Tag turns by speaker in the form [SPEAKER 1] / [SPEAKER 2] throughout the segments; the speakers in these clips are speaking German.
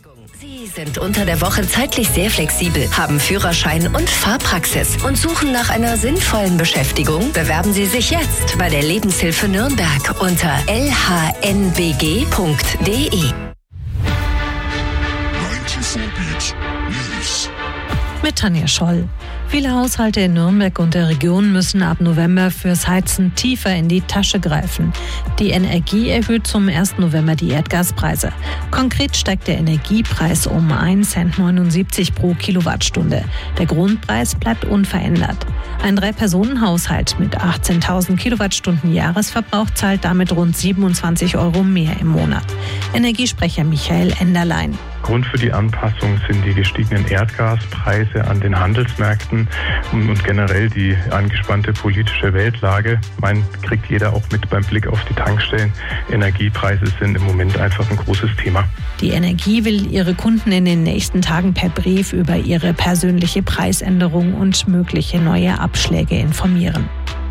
[SPEAKER 1] Sie sind unter der Woche zeitlich sehr flexibel, haben Führerschein und Fahrpraxis und suchen nach einer sinnvollen Beschäftigung? Bewerben Sie sich jetzt bei der Lebenshilfe Nürnberg unter lhnbg.de.
[SPEAKER 2] 94 Beat News.
[SPEAKER 3] Mit Tanja Scholl. Viele Haushalte in Nürnberg und der Region müssen ab November fürs Heizen tiefer in die Tasche greifen. Die Energie erhöht zum 1. November die Erdgaspreise. Konkret steigt der Energiepreis um 1,79 Cent pro Kilowattstunde. Der Grundpreis bleibt unverändert. Ein 3-Personen-Haushalt mit 18.000 Kilowattstunden Jahresverbrauch zahlt damit rund 27 € mehr im Monat. Energiesprecher Michael Enderlein.
[SPEAKER 4] Grund für die Anpassung sind die gestiegenen Erdgaspreise an den Handelsmärkten und generell die angespannte politische Weltlage. Kriegt jeder auch mit beim Blick auf die Tankstellen. Energiepreise sind im Moment einfach ein großes Thema.
[SPEAKER 3] Die Energie will ihre Kunden in den nächsten Tagen per Brief über ihre persönliche Preisänderung und mögliche neue Abschläge informieren.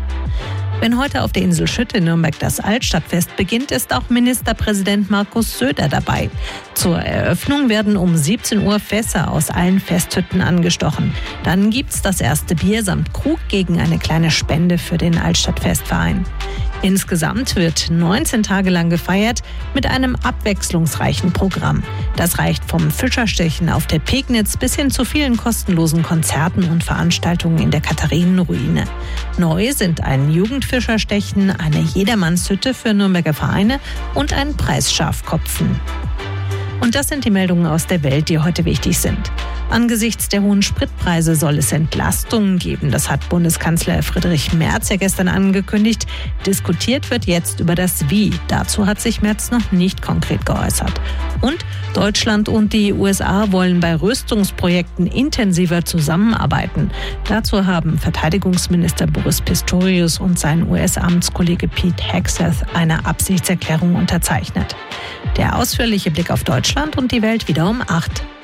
[SPEAKER 3] Wenn heute auf der Insel Schütt in Nürnberg das Altstadtfest beginnt, ist auch Ministerpräsident Markus Söder dabei. Zur Eröffnung werden um 17 Uhr Fässer aus allen Festhütten angestochen. Dann gibt's das erste Bier samt Krug gegen eine kleine Spende für den Altstadtfestverein. Insgesamt wird 19 Tage lang gefeiert mit einem abwechslungsreichen Programm. Das reicht vom Fischerstechen auf der Pegnitz bis hin zu vielen kostenlosen Konzerten und Veranstaltungen in der Katharinenruine. Neu sind ein Jugendfischerstechen, eine Jedermannshütte für Nürnberger Vereine und ein Preisschafkopfen. Und das sind die Meldungen aus der Welt, die heute wichtig sind. Angesichts der hohen Spritpreise soll es Entlastungen geben. Das hat Bundeskanzler Friedrich Merz ja gestern angekündigt. Diskutiert wird jetzt über das Wie. Dazu hat sich Merz noch nicht konkret geäußert. Und Deutschland und die USA wollen bei Rüstungsprojekten intensiver zusammenarbeiten. Dazu haben Verteidigungsminister Boris Pistorius und sein US-Amtskollege Pete Hegseth eine Absichtserklärung unterzeichnet. Der ausführliche Blick auf Deutschland und die Welt wieder um 8.